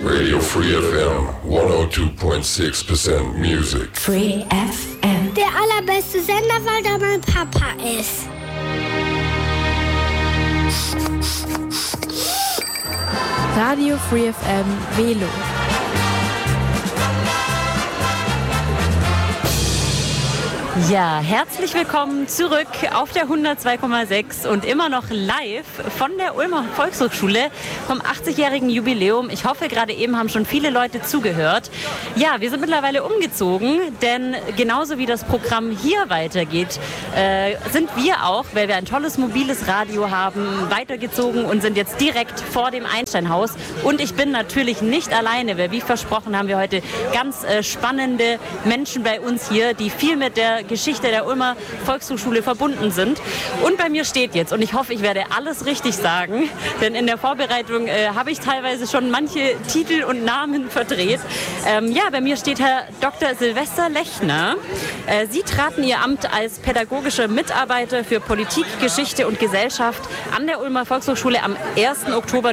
Radio Free FM 102.6% Music. Free FM. Der allerbeste Sender, weil da mein Papa ist. Radio Free FM Velo. Ja, herzlich willkommen zurück auf der 102,6 und immer noch live von der Ulmer Volkshochschule vom 80-jährigen Jubiläum. Ich hoffe, gerade eben haben schon viele Leute zugehört. Ja, wir sind mittlerweile umgezogen, denn genauso wie das Programm hier weitergeht, sind wir auch, weil wir ein tolles mobiles Radio haben, weitergezogen und sind jetzt direkt vor dem Einsteinhaus. Und ich bin natürlich nicht alleine, weil wie versprochen haben wir heute ganz spannende Menschen bei uns hier, die viel mit der Geschichte der Ulmer Volkshochschule verbunden sind. Und bei mir steht jetzt, und ich hoffe, ich werde alles richtig sagen, denn in der Vorbereitung habe ich teilweise schon manche Titel und Namen verdreht. Ja, bei mir steht Herr Dr. Silvester Lechner. Sie traten Ihr Amt als pädagogischer Mitarbeiter für Politik, Geschichte und Gesellschaft an der Ulmer Volkshochschule am 1. Oktober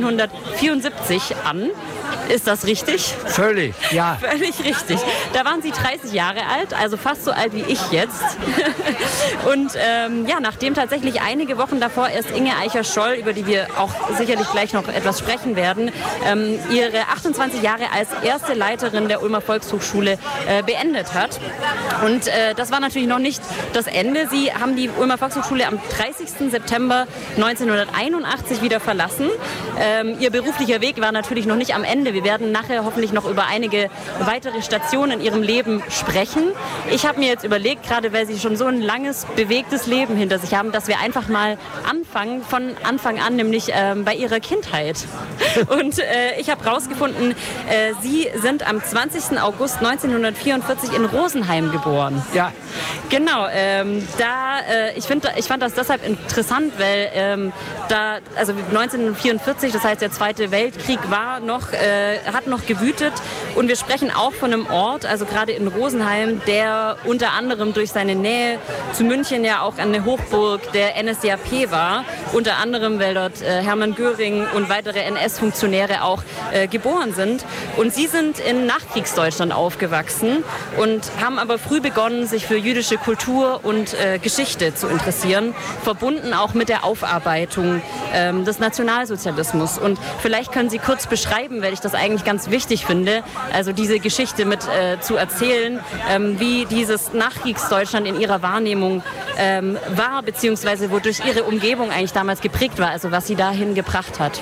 1974 an. Ist das richtig? Völlig, ja. Völlig richtig. Da waren Sie 30 Jahre alt, also fast so alt wie ich jetzt. Und ja, nachdem tatsächlich einige Wochen davor erst Inge Eicher-Scholl, über die wir auch sicherlich gleich noch etwas sprechen werden, ihre 28 Jahre als erste Leiterin der Ulmer Volkshochschule beendet hat. Und das war natürlich noch nicht das Ende. Sie haben die Ulmer Volkshochschule am 30. September 1981 wieder verlassen. Ihr beruflicher Weg war natürlich noch nicht am Ende. Wir werden nachher hoffentlich noch über einige weitere Stationen in Ihrem Leben sprechen. Ich habe mir jetzt überlegt, gerade weil Sie schon so ein langes, bewegtes Leben hinter sich haben, dass wir einfach mal anfangen, von Anfang an, nämlich bei Ihrer Kindheit. Und ich habe herausgefunden, Sie sind am 20. August 1944 in Rosenheim geboren. Ja. Genau. Ich fand das deshalb interessant, weil also 1944, das heißt der Zweite Weltkrieg hat noch gewütet und wir sprechen auch von einem Ort, also gerade in Rosenheim, der unter anderem durch seine Nähe zu München ja auch eine Hochburg der NSDAP war, unter anderem, weil dort Hermann Göring und weitere NS-Funktionäre auch geboren sind. Und sie sind in Nachkriegsdeutschland aufgewachsen und haben aber früh begonnen, sich für jüdische Kultur und Geschichte zu interessieren, verbunden auch mit der Aufarbeitung des Nationalsozialismus. Und vielleicht können Sie kurz beschreiben, weil ich das eigentlich ganz wichtig finde, also diese Geschichte mit zu erzählen, wie dieses Nachkriegsdeutschland in Ihrer Wahrnehmung war, beziehungsweise wodurch Ihre Umgebung eigentlich damals geprägt war, also was Sie dahin gebracht hat.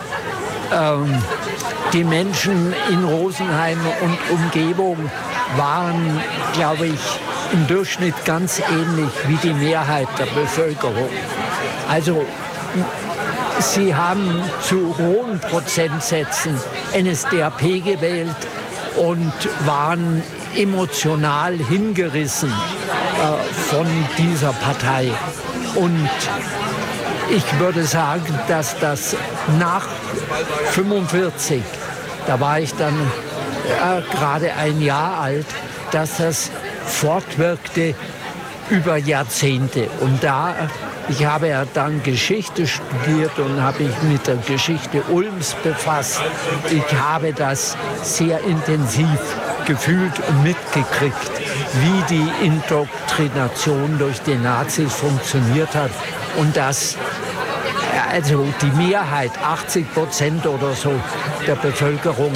Die Menschen in Rosenheim und Umgebung waren, glaube ich, im Durchschnitt ganz ähnlich wie die Mehrheit der Bevölkerung. Also sie haben zu hohen Prozentsätzen NSDAP gewählt und waren emotional hingerissen von dieser Partei. Und ich würde sagen, dass das nach 1945, da war ich dann gerade ein Jahr alt, dass das fortwirkte über Jahrzehnte. Und ich habe ja dann Geschichte studiert und habe mich mit der Geschichte Ulms befasst. Ich habe das sehr intensiv gefühlt und mitgekriegt, wie die Indoktrination durch die Nazis funktioniert hat. Und dass also die Mehrheit, 80% oder so der Bevölkerung,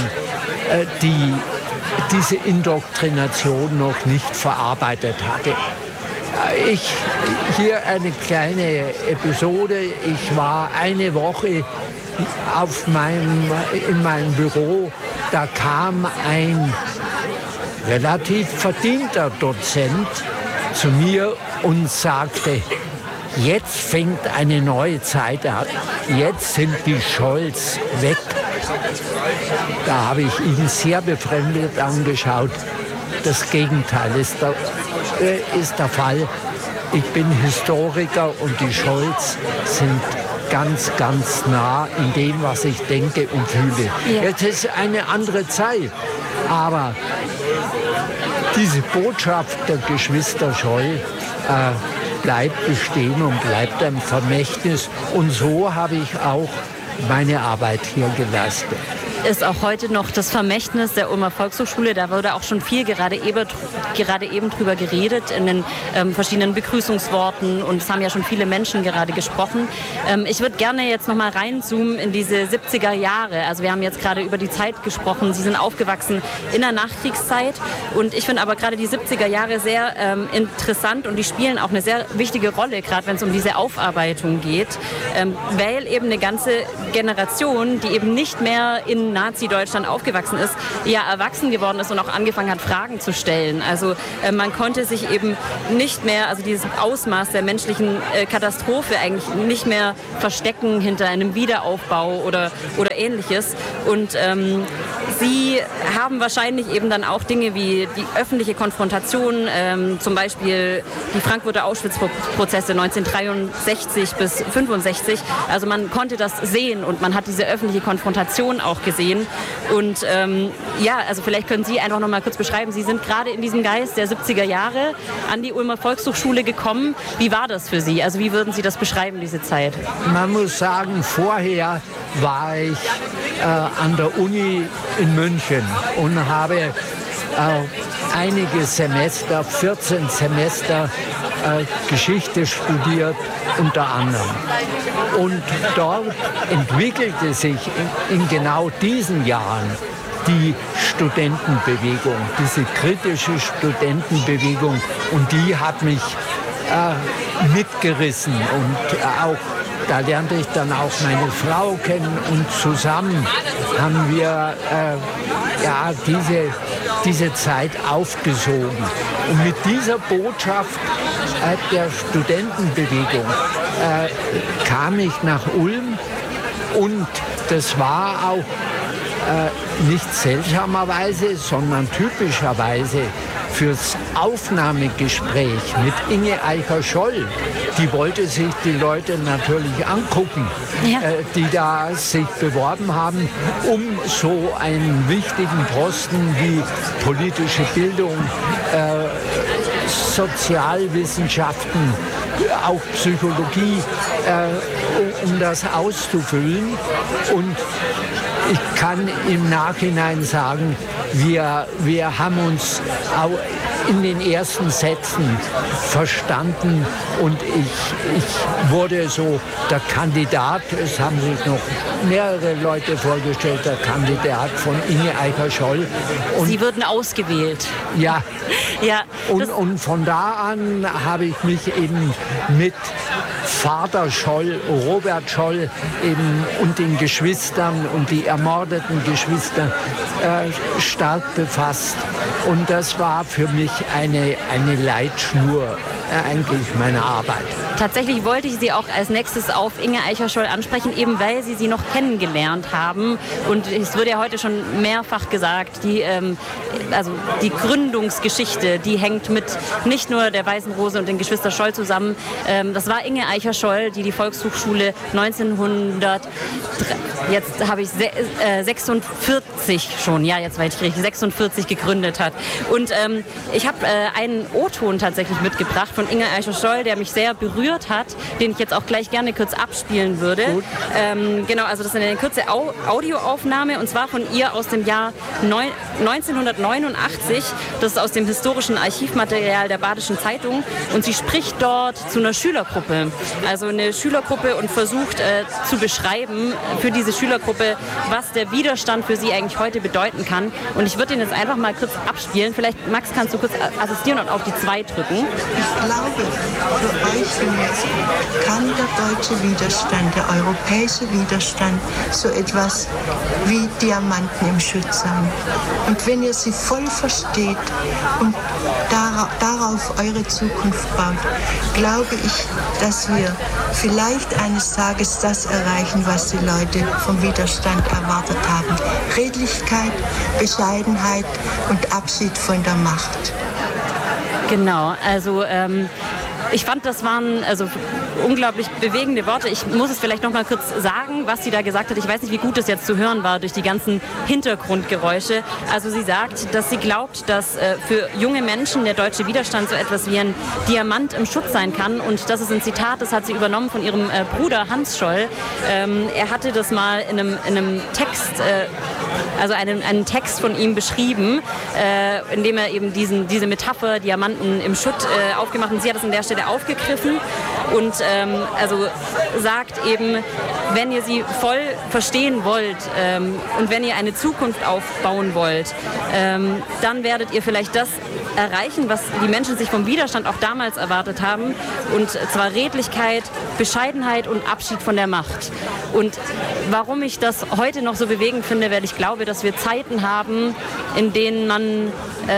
diese Indoktrination noch nicht verarbeitet hatte. Hier eine kleine Episode. Ich war eine Woche in meinem Büro. Da kam ein relativ verdienter Dozent zu mir und sagte, jetzt fängt eine neue Zeit an. Jetzt sind die Scholls weg. Da habe ich ihn sehr befremdet angeschaut. Das Gegenteil ist der Fall. Ich bin Historiker und die Scholls sind ganz, ganz nah in dem, was ich denke und fühle. Ja. Jetzt ist eine andere Zeit, aber diese Botschaft der Geschwister Scholl bleibt bestehen und bleibt ein Vermächtnis. Und so habe ich auch meine Arbeit hier geleistet. Ist auch heute noch das Vermächtnis der Ulmer Volkshochschule. Da wurde auch schon viel gerade eben drüber geredet in den verschiedenen Begrüßungsworten, und es haben ja schon viele Menschen gerade gesprochen. Ich würde gerne jetzt noch mal reinzoomen in diese 70er Jahre. Also wir haben jetzt gerade über die Zeit gesprochen. Sie sind aufgewachsen in der Nachkriegszeit, und ich finde aber gerade die 70er Jahre sehr interessant, und die spielen auch eine sehr wichtige Rolle, gerade wenn es um diese Aufarbeitung geht, weil eben eine ganze Generation, die eben nicht mehr in Nazi-Deutschland aufgewachsen ist, ja erwachsen geworden ist und auch angefangen hat, Fragen zu stellen. Also man konnte sich eben nicht mehr, also dieses Ausmaß der menschlichen Katastrophe eigentlich nicht mehr verstecken hinter einem Wiederaufbau oder Ähnliches. Und sie haben wahrscheinlich eben dann auch Dinge wie die öffentliche Konfrontation, zum Beispiel die Frankfurter Auschwitz-Prozesse 1963 bis 1965. Also man konnte das sehen, und man hat diese öffentliche Konfrontation auch gesehen. Und also vielleicht können Sie einfach noch mal kurz beschreiben, Sie sind gerade in diesem Geist der 70er Jahre an die Ulmer Volkshochschule gekommen. Wie war das für Sie? Also wie würden Sie das beschreiben, diese Zeit? Man muss sagen, vorher war ich an der Uni in München und habe einige Semester, 14 Semester Geschichte studiert, unter anderem. Und dort entwickelte sich in genau diesen Jahren die Studentenbewegung, diese kritische Studentenbewegung, und die hat mich mitgerissen, und auch da lernte ich dann auch meine Frau kennen, und zusammen haben wir diese Zeit aufgesogen. Und mit dieser Botschaft der Studentenbewegung kam ich nach Ulm, und das war auch nicht seltsamerweise, sondern typischerweise fürs Aufnahmegespräch mit Inge Eicher-Scholl. Die wollte sich die Leute natürlich angucken, die da sich beworben haben, um so einen wichtigen Posten wie politische Bildung, Sozialwissenschaften, auch Psychologie, um das auszufüllen. Und ich kann im Nachhinein sagen, wir haben uns auch in den ersten Sätzen verstanden, und ich wurde so der Kandidat, es haben sich noch mehrere Leute vorgestellt, der Kandidat von Inge Eicher-Scholl. Sie wurden ausgewählt. Ja, ja, und von da an habe ich mich eben mit Vater Scholl, Robert Scholl eben, und den Geschwistern und die ermordeten Geschwister stark befasst. Und das war für mich eine Leitschnur eigentlich meiner Arbeit. Tatsächlich wollte ich Sie auch als nächstes auf Inge Eicher-Scholl ansprechen, eben weil Sie noch kennengelernt haben. Und es wurde ja heute schon mehrfach gesagt, die Gründungsgeschichte, die hängt mit nicht nur der Weißen Rose und den Geschwister Scholl zusammen. Das war Inge Eicher-Scholl, die Volkshochschule 1946 schon, ja, jetzt weiß ich richtig, 46 gegründet hat. Und ich habe einen O-Ton tatsächlich mitgebracht von Inge Eicher-Scholl, der mich sehr berührt hat, den ich jetzt auch gleich gerne kurz abspielen würde. Genau, also das ist eine kurze Audioaufnahme, und zwar von ihr aus dem Jahr 1989. Das ist aus dem historischen Archivmaterial der Badischen Zeitung, und sie spricht dort zu einer Schülergruppe. Also eine Schülergruppe, und versucht zu beschreiben für diese Schülergruppe, was der Widerstand für sie eigentlich heute bedeuten kann. Und ich würde ihn jetzt einfach mal kurz abspielen. Vielleicht, Max, kannst du kurz assistieren und auf die 2 drücken. Ich glaube, für euch kann der deutsche Widerstand, der europäische Widerstand, so etwas wie Diamanten im Schutz sein. Und wenn ihr sie voll versteht und darauf eure Zukunft baut, glaube ich, dass wir vielleicht eines Tages das erreichen, was die Leute vom Widerstand erwartet haben. Redlichkeit, Bescheidenheit und Abschied von der Macht. Genau, also ich fand, das waren also unglaublich bewegende Worte. Ich muss es vielleicht noch mal kurz sagen, was sie da gesagt hat. Ich weiß nicht, wie gut es jetzt zu hören war durch die ganzen Hintergrundgeräusche. Also sie sagt, dass sie glaubt, dass für junge Menschen der deutsche Widerstand so etwas wie ein Diamant im Schutz sein kann. Und das ist ein Zitat, das hat sie übernommen von ihrem Bruder Hans Scholl. Er hatte das mal in einem Text, also einen Text von ihm beschrieben, in dem er eben diese Metapher Diamanten im Schutt aufgemacht hat. Sie hat das an der Stelle aufgegriffen und also sagt eben, wenn ihr sie voll verstehen wollt und wenn ihr eine Zukunft aufbauen wollt, dann werdet ihr vielleicht das erreichen, was die Menschen sich vom Widerstand auch damals erwartet haben, und zwar Redlichkeit, Bescheidenheit und Abschied von der Macht. Und warum ich das heute noch so bewegend finde, weil ich glaube, dass wir Zeiten haben, in denen man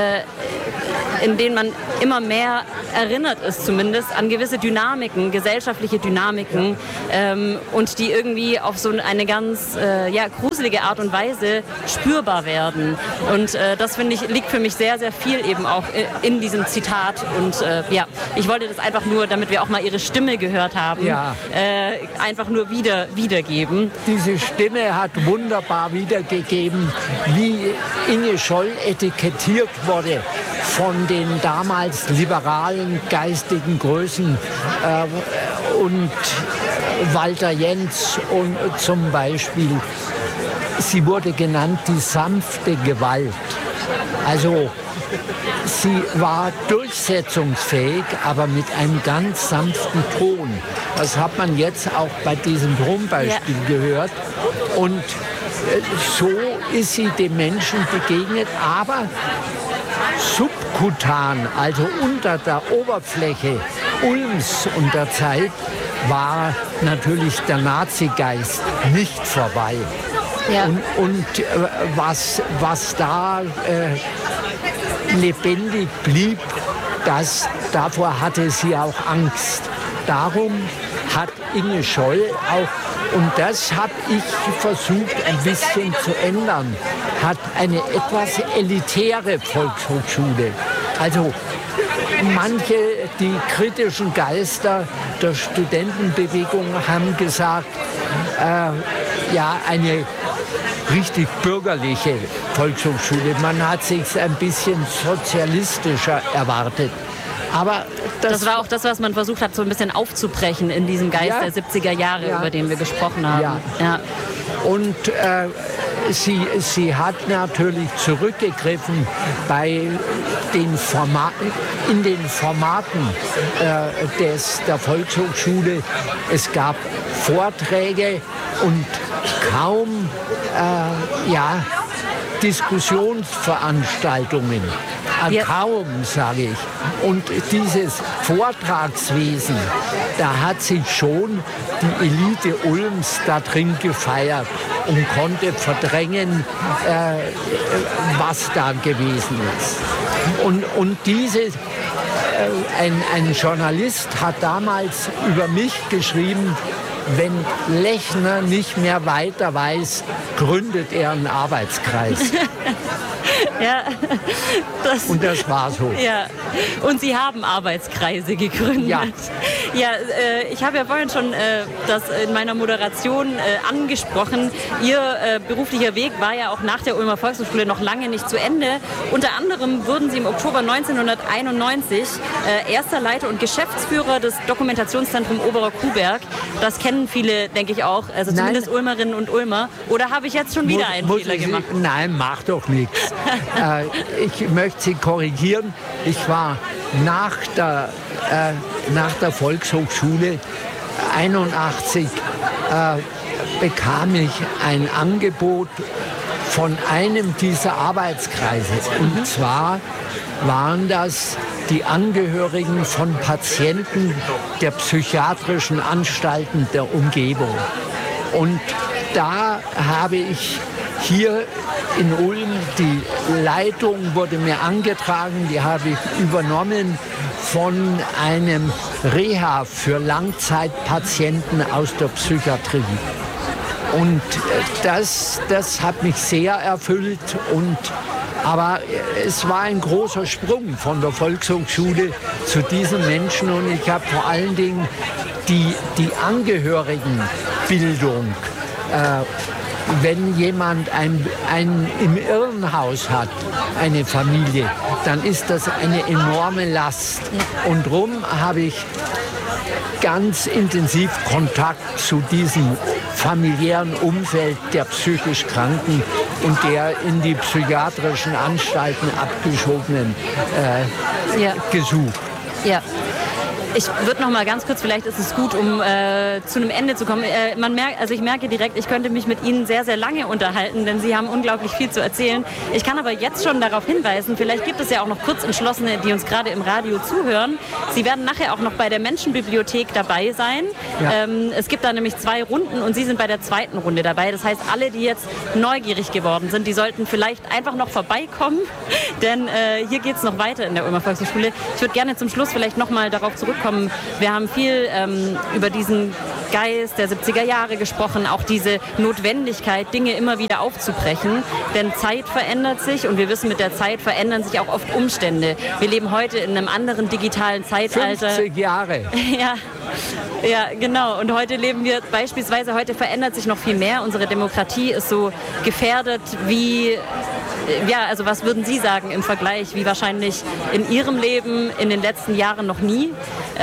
immer mehr erinnert ist, zumindest an gewisse Dynamiken, gesellschaftliche Dynamiken, und die irgendwie auf so eine ganz gruselige Art und Weise spürbar werden. Und das, finde ich, liegt für mich sehr, sehr viel eben auch in diesem Zitat. Und ich wollte das einfach nur, damit wir auch mal ihre Stimme gehört haben, einfach nur wiedergeben. Diese Stimme hat wunderbar wiedergegeben, wie Inge Scholl etikettiert wurde von den damals liberalen geistigen Größen und Walter Jentz und zum Beispiel. Sie wurde genannt die sanfte Gewalt. Also sie war durchsetzungsfähig, aber mit einem ganz sanften Ton. Das hat man jetzt auch bei diesem Brumbeispiel gehört. Und so ist sie dem Menschen begegnet, aber subkutan, also unter der Oberfläche Ulms und der Zeit, war natürlich der Nazigeist nicht vorbei. Ja. Und was da lebendig blieb, davor hatte sie auch Angst. Darum hat Inge Scholl auch, und das habe ich versucht ein bisschen zu ändern, hat eine etwas elitäre Volkshochschule. Also manche, die kritischen Geister der Studentenbewegung haben gesagt, eine richtig bürgerliche Volkshochschule. Man hat sich ein bisschen sozialistischer erwartet. Aber das war auch das, was man versucht hat, so ein bisschen aufzubrechen in diesem Geist der 70er Jahre, über den wir gesprochen haben. Ja. Und sie hat natürlich zurückgegriffen in den Formaten der Volkshochschule. Es gab Vorträge und kaum Diskussionsveranstaltungen. Kaum, sage ich. Und dieses Vortragswesen, da hat sich schon die Elite Ulms da drin gefeiert und konnte verdrängen, was da gewesen ist. Und ein Journalist hat damals über mich geschrieben, wenn Lechner nicht mehr weiter weiß, gründet er einen Arbeitskreis. Ja, und das war so. Ja. Und Sie haben Arbeitskreise gegründet. Ja, ich habe ja vorhin schon das in meiner Moderation angesprochen. Ihr beruflicher Weg war ja auch nach der Ulmer Volkshochschule noch lange nicht zu Ende. Unter anderem wurden Sie im Oktober 1991 erster Leiter und Geschäftsführer des Dokumentationszentrums Oberer Kuhberg. Das kennen viele, denke ich auch, also zumindest Ulmerinnen und Ulmer. Oder habe ich jetzt schon wieder einen Fehler gemacht? Nein, mach doch nichts. Ich möchte Sie korrigieren. Ich war nach der Volkshochschule 81 bekam ich ein Angebot von einem dieser Arbeitskreise. Und zwar waren das die Angehörigen von Patienten der psychiatrischen Anstalten der Umgebung. Und da habe ich hier in Ulm, die Leitung wurde mir angetragen, die habe ich übernommen von einem Reha für Langzeitpatienten aus der Psychiatrie. Und das hat mich sehr erfüllt. Aber es war ein großer Sprung von der Volkshochschule zu diesen Menschen. Und ich habe vor allen Dingen die Angehörigenbildung. Wenn jemand im Irrenhaus hat, eine Familie, dann ist das eine enorme Last. Und darum habe ich ganz intensiv Kontakt zu diesem familiären Umfeld der psychisch Kranken und der in die psychiatrischen Anstalten abgeschobenen gesucht. Ja. Ich würde noch mal ganz kurz, vielleicht ist es gut, um zu einem Ende zu kommen. Ich merke direkt, ich könnte mich mit Ihnen sehr, sehr lange unterhalten, denn Sie haben unglaublich viel zu erzählen. Ich kann aber jetzt schon darauf hinweisen, vielleicht gibt es ja auch noch Kurzentschlossene, die uns gerade im Radio zuhören. Sie werden nachher auch noch bei der Menschenbibliothek dabei sein. Ja. Es gibt da nämlich 2 Runden und Sie sind bei der 2. Runde dabei. Das heißt, alle, die jetzt neugierig geworden sind, die sollten vielleicht einfach noch vorbeikommen, denn hier geht es noch weiter in der Ulmer Volkshochschule. Ich würde gerne zum Schluss vielleicht noch mal darauf zurückkommen. Wir haben viel über diesen Geist der 70er Jahre gesprochen, auch diese Notwendigkeit, Dinge immer wieder aufzubrechen. Denn Zeit verändert sich und wir wissen, mit der Zeit verändern sich auch oft Umstände. Wir leben heute in einem anderen digitalen Zeitalter. 50 Jahre. Ja, genau. Und heute leben wir beispielsweise, heute verändert sich noch viel mehr. Unsere Demokratie ist so gefährdet wie... Ja, also was würden Sie sagen im Vergleich, wie wahrscheinlich in Ihrem Leben in den letzten Jahren noch nie?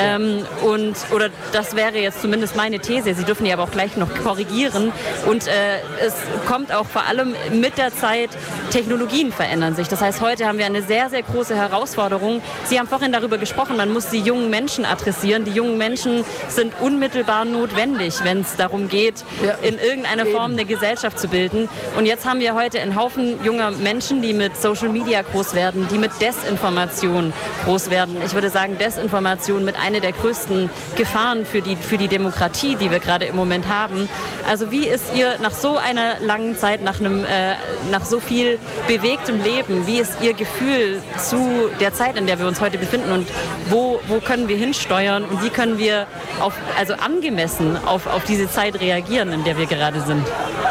Oder das wäre jetzt zumindest meine These. Sie dürfen die aber auch gleich noch korrigieren. Und es kommt auch vor allem mit der Zeit, Technologien verändern sich. Das heißt, heute haben wir eine sehr, sehr große Herausforderung. Sie haben vorhin darüber gesprochen, man muss die jungen Menschen adressieren. Die jungen Menschen sind unmittelbar notwendig, wenn es darum geht, in irgendeiner Form eine Gesellschaft zu bilden. Und jetzt haben wir heute einen Haufen junger Menschen, die mit Social Media groß werden, die mit Desinformation groß werden. Ich würde sagen, Desinformation mit einer der größten Gefahren für die Demokratie, die wir gerade im Moment haben. Also wie ist Ihr nach so einer langen Zeit, nach so viel bewegtem Leben, wie ist Ihr Gefühl zu der Zeit, in der wir uns heute befinden und wo können wir hinsteuern und wie können wir angemessen auf diese Zeit reagieren, in der wir gerade sind?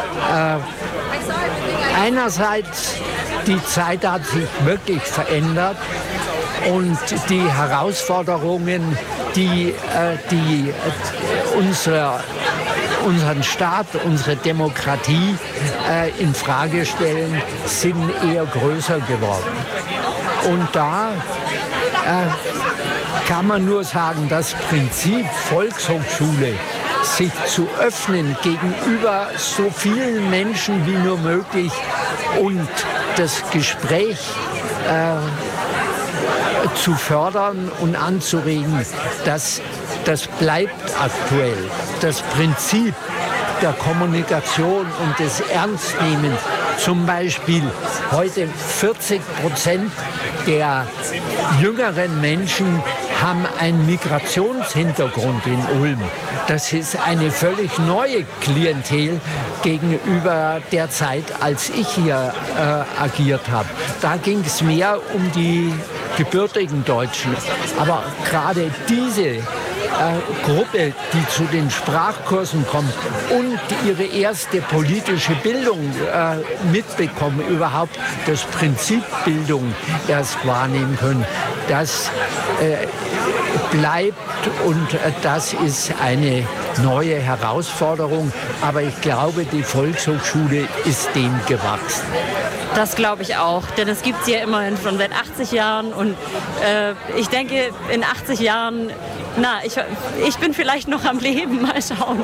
Einerseits, die Zeit hat sich wirklich verändert und die Herausforderungen, die unseren Staat, unsere Demokratie in Frage stellen, sind eher größer geworden. Und da kann man nur sagen, das Prinzip Volkshochschule, sich zu öffnen gegenüber so vielen Menschen wie nur möglich und das Gespräch zu fördern und anzuregen, das bleibt aktuell. Das Prinzip der Kommunikation und des Ernstnehmens, zum Beispiel heute 40% der jüngeren Menschen haben einen Migrationshintergrund in Ulm. Das ist eine völlig neue Klientel gegenüber der Zeit, als ich hier agiert habe. Da ging es mehr um die gebürtigen Deutschen. Aber gerade diese Gruppe, die zu den Sprachkursen kommt und ihre erste politische Bildung mitbekommen, überhaupt das Prinzip Bildung erst wahrnehmen können, das bleibt und das ist eine neue Herausforderung. Aber ich glaube, die Volkshochschule ist dem gewachsen. Das glaube ich auch, denn es gibt sie ja immerhin schon seit 80 Jahren und ich denke, in 80 Jahren, ich bin vielleicht noch am Leben, mal schauen.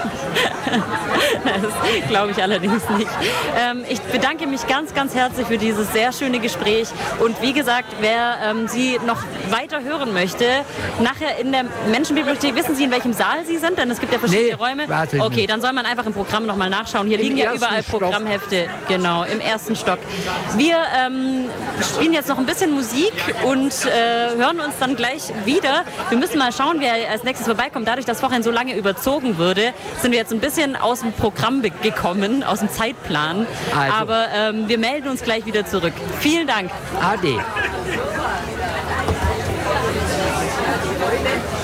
Das glaube ich allerdings nicht. Ich bedanke mich ganz, ganz herzlich für dieses sehr schöne Gespräch und wie gesagt, wer Sie noch weiter hören möchte, nachher in der Menschenbibliothek, wissen Sie, in welchem Saal Sie sind? Denn es gibt ja verschiedene Räume. Okay, dann soll man einfach im Programm nochmal nachschauen. Hier liegen ja überall Programmhefte, genau, im 1. Stock. Wir spielen jetzt noch ein bisschen Musik und hören uns dann gleich wieder. Wir müssen mal schauen, wer als nächstes vorbeikommt. Dadurch, dass vorhin so lange überzogen wurde, sind wir jetzt ein bisschen aus dem Programm gekommen, aus dem Zeitplan. Also. Aber wir melden uns gleich wieder zurück. Vielen Dank. Ade.